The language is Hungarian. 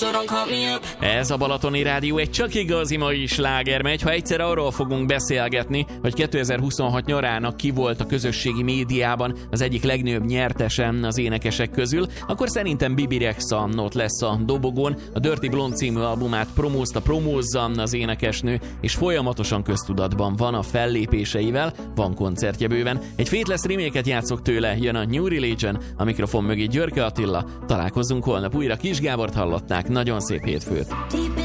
Ez a Balatoni Rádió egy csak igazi mai sláger megy. Ha egyszer arról fogunk beszélgetni, hogy 2026 nyarának ki volt a közösségi médiában az egyik legnagyobb nyertesen az énekesek közül, akkor szerintem Bibi Rexha ott lesz a dobogón. A Dirty Blonde című albumát promózza az énekesnő, és folyamatosan köztudatban van a fellépéseivel, van koncertje bőven. Egy Faithless remake-et játszok tőle, jön a New Religion, a mikrofon mögé Györke Attila. Találkozzunk holnap újra, Kis Gábort hallották, nagyon szép hétfőt!